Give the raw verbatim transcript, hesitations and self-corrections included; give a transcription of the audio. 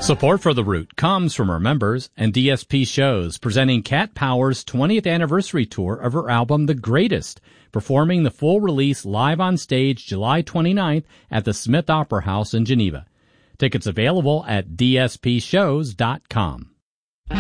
Support for The Root comes from our members and D S P Shows, presenting Cat Power's twentieth anniversary tour of her album The Greatest, performing the full release live on stage July twenty-ninth at the Smith Opera House in Geneva. Tickets available at d s p shows dot com.